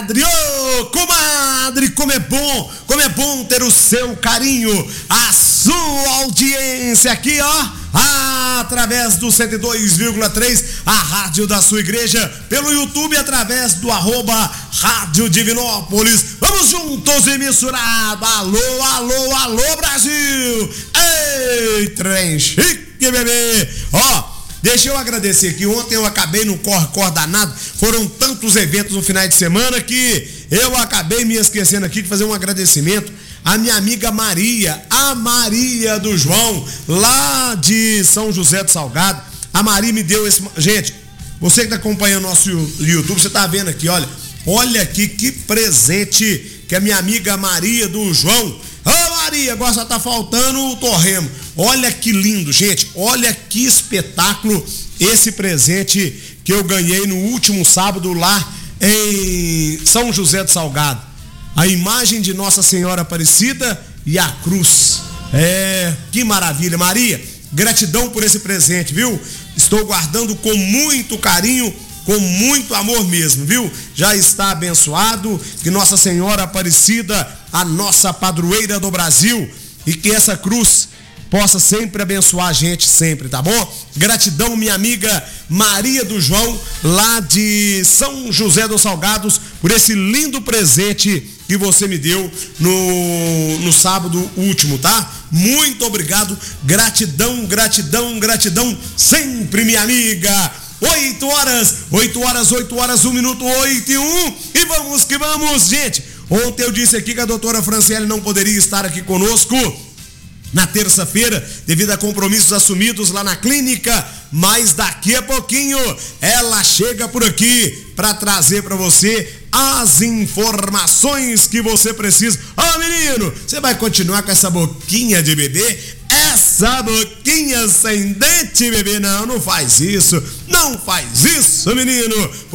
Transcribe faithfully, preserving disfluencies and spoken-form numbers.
comadre, ô, oh, comadre, como é bom, como é bom ter o seu carinho, a sua audiência aqui, ó, através do cento e dois vírgula três, a rádio da sua igreja, pelo YouTube, através do arroba Rádio Divinópolis. Vamos juntos e misturados. Alô, alô, alô, Brasil. Ei, trem chique, bebê. Ó, deixa eu agradecer que ontem eu acabei no corre-corre danado. Foram tantos eventos no final de semana que eu acabei me esquecendo aqui de fazer um agradecimento à minha amiga Maria, a Maria do João, lá de São José do Salgado. A Maria me deu esse... Gente, você que está acompanhando o nosso YouTube, você está vendo aqui, olha. Olha aqui que presente que a minha amiga Maria do João. Ô oh, Maria, agora só tá faltando o torremo. Olha que lindo, gente. Olha que espetáculo esse presente que eu ganhei no último sábado lá em São José do Salgado. A imagem de Nossa Senhora Aparecida e a cruz. É, que maravilha, Maria. Gratidão por esse presente, viu? Estou guardando com muito carinho, com muito amor mesmo, viu? Já está abençoado, que Nossa Senhora Aparecida, a nossa padroeira do Brasil, e que essa cruz possa sempre abençoar a gente, sempre, tá bom? Gratidão, minha amiga Maria do João, lá de São José dos Salgados, por esse lindo presente que você me deu no, no sábado último, tá? Muito obrigado, gratidão, gratidão, gratidão, sempre, minha amiga. oito horas, oito horas, oito horas, um minuto, oito e um, e vamos que vamos, gente. Ontem eu disse aqui que a doutora Franciele não poderia estar aqui conosco na terça-feira, devido a compromissos assumidos lá na clínica, mas daqui a pouquinho ela chega por aqui para trazer para você as informações que você precisa. Ó, oh, menino, você vai continuar com essa boquinha de bebê? Essa boquinha sem dente, bebê? Não, não faz isso, não faz isso, menino.